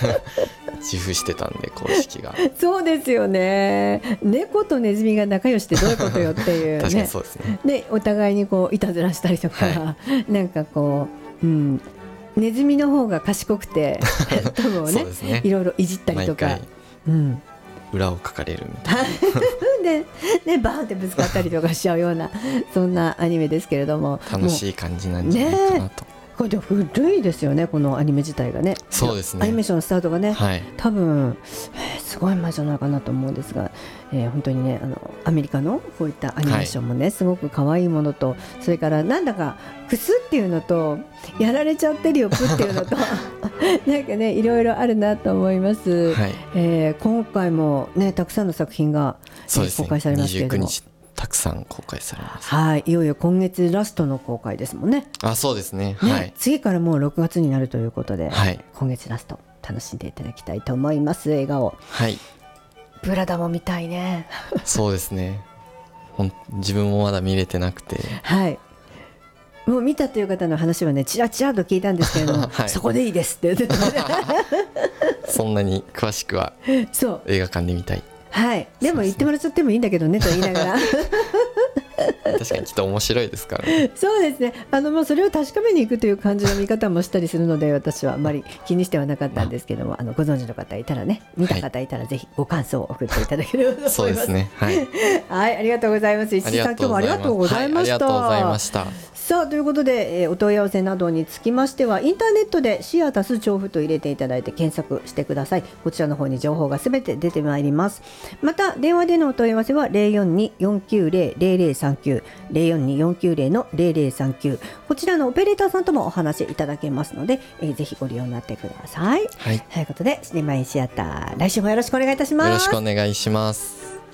自負してたんで公式がそうですよね。猫とネズミが仲良しってどういうことよっていうね確かにそうですね。 でお互いにこういたずらしたりとか、 はなんかこう、ネズミの方が賢くて多分ねそうですね、 いろいろいじったりとか毎回裏をかかれるみたいでバーンってぶつかったりとかしちゃうようなそんなアニメですけれども、 な楽しい感じなんじゃないかなと、 これで古いですよね、このアニメ自体がね。 そうですね、 アニメーションのスタートがね、 はい多分、すごい前じゃないかなと思うんですが、本当にねアメリカのこういったアニメーションもね、すごく可愛いものと、それからなんだかクスっていうのとやられちゃってるよプっていうのとなんかねいろいろあるなと思います、 はい今回もねたくさんの作品が、 そうですね、 公開されますけれども、 29日たくさん公開されます。 はい、いよいよ今月ラストの公開ですもんね。 あ、そうですね、 ね、 はい次からもう6月になるということで、 はい今月ラスト楽しんでいただきたいと思います。映画をはいブラダも見たいねそうですね、自分もまだ見れてなくてはい、もう見たという方の話はねちらちらと聞いたんですけれども、 はいそこでいいですって言ってたそんなに詳しくはそう映画館で見たい。 はい、でも言ってもらっちゃってもいいんだけどねと言いながら確かにきっと面白いですからねそうですね、もうそれを確かめに行くという感じの見方もしたりするので、私はあまり気にしてはなかったんですけども、ご存知の方いたらね、見た方いたらぜひご感想を送っていただければと思います。 そうですね、はいはい、ありがとうございます。石井さん、今日もありがとうございました。 ありがとうございました。 さあということで、お問い合わせなどにつきましてはインターネットでシアタス調布と入れていただいて検索してください。こちらの方に情報がすべて出てまいります。また電話でのお問い合わせは 042-490-0039 042-490-0039 こちらのオペレーターさんともお話しいただけますので、ぜひご利用になってください。 はい、 ということでシネマインシアター、来週もよろしくお願いいたします。 よろしくお願いします。